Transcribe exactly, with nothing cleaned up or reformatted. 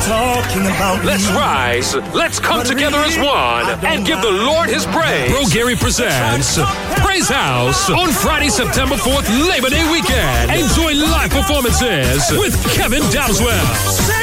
talking about Let's me. rise. Let's come But together as really, one I don't and give the Lord his praise. Bro Gary presents Praise House on Friday, September fourth, Labor Day weekend. Enjoy live performances with Kevin Dowswell.